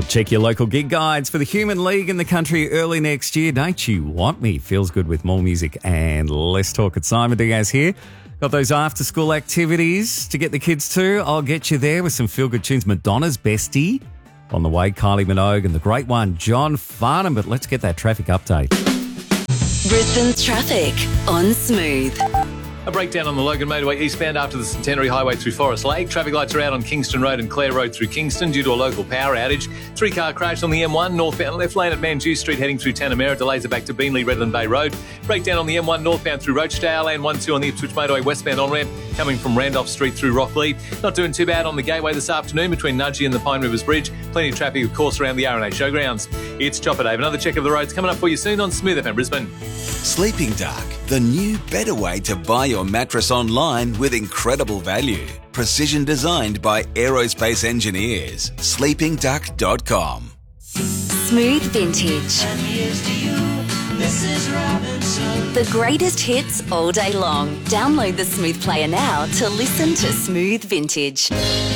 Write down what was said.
Check your local gig guides for the Human League in the country early next year. Don't You Want Me feels good with more music and less talk. It's Simon Diaz here. Got those after-school activities to get the kids to. I'll get you there with some feel-good tunes. Madonna's Bestie on the way, Kylie Minogue, and the great one, John Farnham. But let's get that traffic update. Brisbane's traffic on Smooth. A breakdown on the Logan Motorway eastbound after the Centenary Highway through Forest Lake. Traffic lights are out on Kingston Road and Clare Road through Kingston due to a local power outage. 3-car crash on the M1 northbound left lane at Manjoo Street heading through Tanamera. Delays are back to Beenleigh Redland Bay Road. Breakdown on the M1 northbound through Rochdale and 12 on the Ipswich Motorway westbound on-ramp coming from Randolph Street through Rockley. Not doing too bad on the Gateway this afternoon between Nudgee and the Pine Rivers Bridge. Plenty of traffic, of course, around the RNA Showgrounds. It's Chopper Dave. Another check of the roads coming up for you soon on Smooth FM Brisbane. Sleeping Dark, the new, better way to buy your mattress online with incredible value. Precision designed by aerospace engineers. sleepingduck.com. Smooth Vintage. The greatest hits all day long. Download the Smooth Player now to listen to Smooth Vintage.